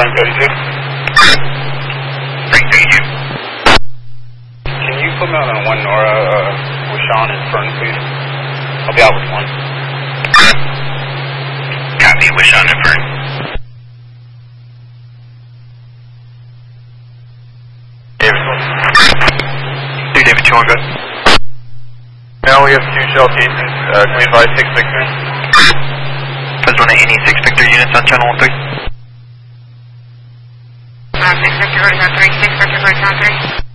Frank 32. Frank 32. Can you put me on a 1 Nora with Sean and Fern, please? I'll be out with 1. Copy, with Sean and Fern. David. 3 David 2 on good. Now we have 2 shell cases. Can we advise 6 Victor? First one, any 6 Victor units on channel 13? 6 Victor, horizon 3, 6 Victor, horizon 3.